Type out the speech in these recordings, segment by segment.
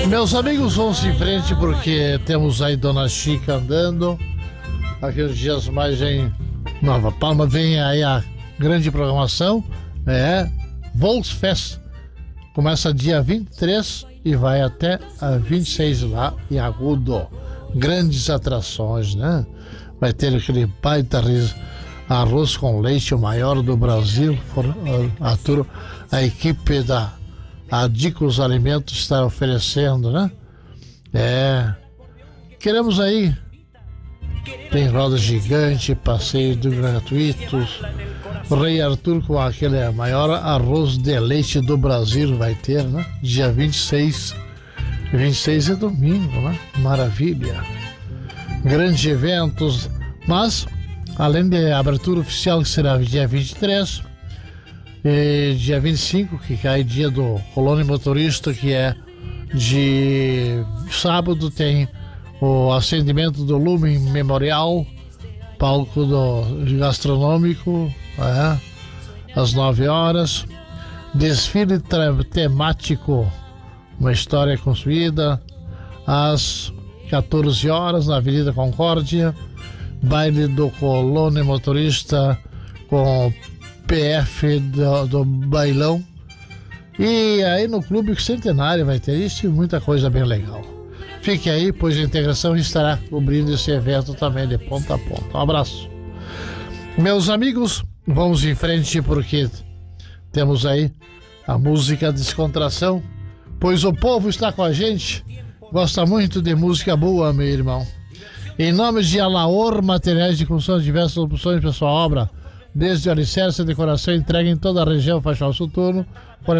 Meus amigos, vamos em frente porque temos aí Dona Chica andando. Aqui uns dias mais em Nova Palma vem aí a grande programação, Volksfest. Começa dia 23 e vai até a 26 lá em Agudo. Grandes atrações, né? Vai ter aquele baita arroz com leite, o maior do Brasil. A equipe da Adicos Alimentos está oferecendo, né? Queremos aí. Tem roda gigante, passeio gratuitos. O Rei Arthur com aquele maior arroz de leite do Brasil vai ter, né? Dia 26. 26 é domingo, né? Maravilha. Grandes eventos, mas além da abertura oficial que será dia 23 e dia 25, que cai dia do Colônia Motorista, que é de sábado, tem o acendimento do Lumen Memorial, palco gastronômico, às 9 horas, desfile temático, uma história construída, às 14 horas na Avenida Concórdia, baile do Colônia Motorista com PF do bailão, e aí no Clube Centenário vai ter isso e muita coisa bem legal. Fique aí, pois a Integração estará cobrindo esse evento também de ponta a ponta. Um abraço. Meus amigos, vamos em frente porque temos aí a música Descontração, pois o povo está com a gente, gosta muito de música boa, meu irmão. Em nome de Alaor, materiais de construção de diversas opções para sua obra, desde alicerce, decoração, entrega em toda a região, Faixal Soturno, por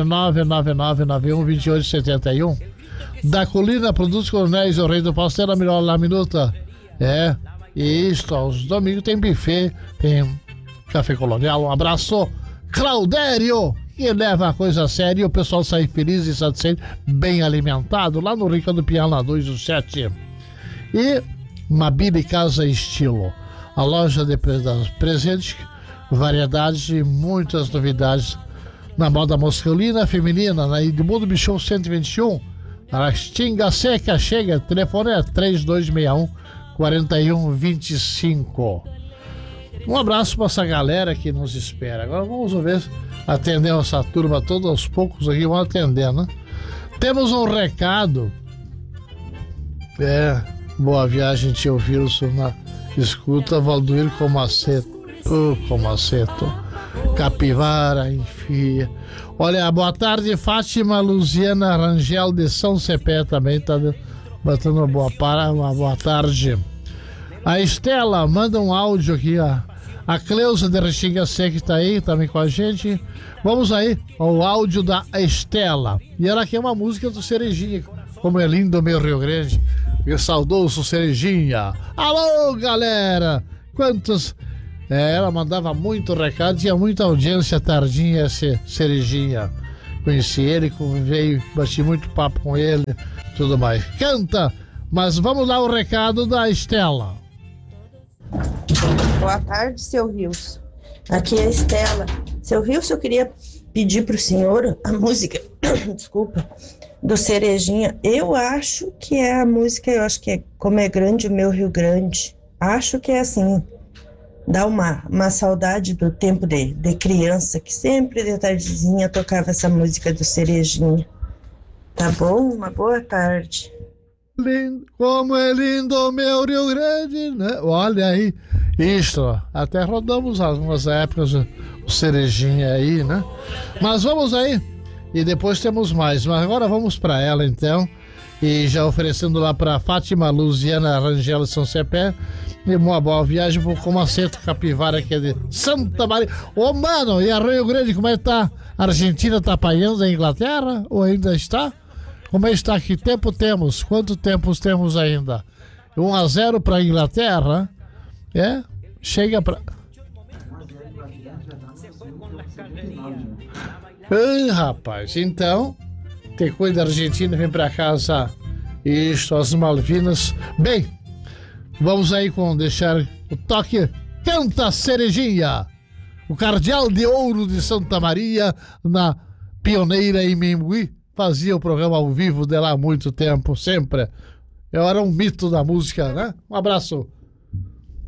999912871. Da Colina, Produtos Coronéis, o Rei do Pastel, a melhor lá minuta. Isso, aos domingos tem buffet, tem café colonial. Um abraço, Claudério, que leva a coisa a sério e o pessoal sai feliz e satisfeito, bem alimentado, lá no Rica do Pião, na 217. E Mabile Casa Estilo, a loja de presentes, variedades e muitas novidades na moda masculina, feminina, na Edmundo Bichon 121. A Xinga Seca chega, telefone é 3261-4125. Um abraço para essa galera que nos espera. Agora vamos ver, atender essa turma toda aos poucos aqui, vamos atender, né? Temos um recado. Boa viagem, tio Wilson, na escuta, Valduir Comaceto. Comaceto. Capivara, enfia. Olha, boa tarde, Fátima Luziana Rangel de São Cepé também está batendo uma boa tarde. A Estela manda um áudio aqui, ó. A Cleusa de Restinga Seca está aí também com a gente. Vamos aí ao áudio da Estela. E ela quer uma música do Cerejinha, como é lindo meu Rio Grande. E saudoso Cerejinha. Alô, galera! Quantos... ela mandava muito recado, tinha muita audiência tardinha, esse Cerejinha. Conheci ele, veio, bati muito papo com ele, tudo mais. Canta, mas vamos lá o recado da Estela. Boa tarde, seu Wilson. Aqui é a Estela. Seu Wilson, eu queria pedir pro senhor a música, desculpa, do Cerejinha. Eu acho que é a música, eu acho que é Como é Grande o Meu Rio Grande. Acho que é assim. Dá uma saudade do tempo de criança, que sempre de tardezinha tocava essa música do Cerejinha. Tá bom? Uma boa tarde. Lindo, como é lindo o meu Rio Grande, né? Olha aí, isso, até rodamos algumas épocas o Cerejinha aí, né? Mas vamos aí, e depois temos mais. Mas agora vamos para ela então, e já oferecendo lá para Fátima Luziana Rangel São Cepé. E uma boa viagem pro Comaceto Capivara, que é de Santa Maria. Ô, mano, e a Rio Grande, como é que tá? A Argentina tá apanhando a Inglaterra? Ou ainda está? Como é que está? Que tempo temos? Quanto tempo temos ainda? 1-0 pra Inglaterra? Chega pra... rapaz, então, te cuida da Argentina, vem pra casa. Isto, as Malvinas. Bem, vamos aí deixar o toque. Canta Cerejinha, o Cardeal de Ouro de Santa Maria, na Pioneira em Membuí. fazia o programa ao vivo de lá há muito tempo, sempre. Eu era um mito da música, né? Um abraço.